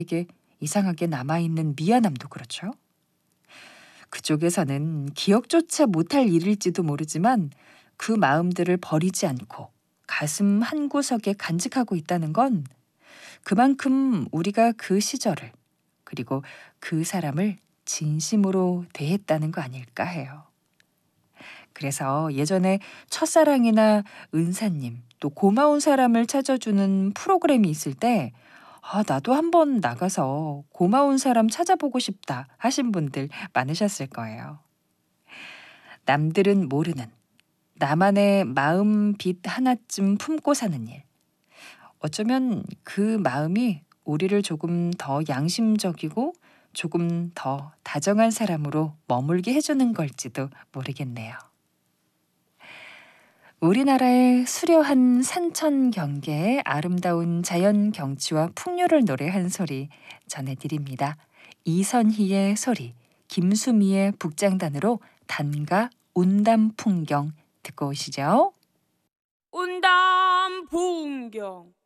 이게 이상하게 남아있는 미안함도 그렇죠. 그쪽에서는 기억조차 못할 일일지도 모르지만 그 마음들을 버리지 않고 가슴 한구석에 간직하고 있다는 건 그만큼 우리가 그 시절을 그리고 그 사람을 진심으로 대했다는 거 아닐까 해요. 그래서 예전에 첫사랑이나 은사님 또 고마운 사람을 찾아주는 프로그램이 있을 때 나도 한번 나가서 고마운 사람 찾아보고 싶다 하신 분들 많으셨을 거예요. 남들은 모르는 나만의 마음 빛 하나쯤 품고 사는 일. 어쩌면 그 마음이 우리를 조금 더 양심적이고 조금 더 다정한 사람으로 머물게 해주는 걸지도 모르겠네요. 우리나라의 수려한 산천 경계의 아름다운 자연 경치와 풍류를 노래한 소리 전해드립니다. 이선희의 소리, 김수미의 북장단으로 단가 운담 풍경 듣고 오시죠. 운담 풍경